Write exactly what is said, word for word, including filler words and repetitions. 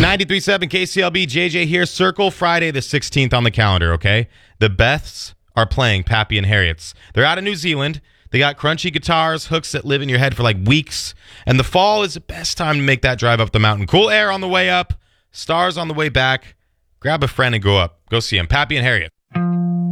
ninety-three point seven K C L B, J J here. Circle Friday the sixteenth on the calendar, okay? The Beths are playing Pappy and Harriet's. They're out of New Zealand. They got crunchy guitars, hooks that live in your head for like weeks. And the fall is the best time to make that drive up the mountain. Cool air on the way up, stars on the way back. Grab a friend and go up. Go see them. Pappy and Harriet.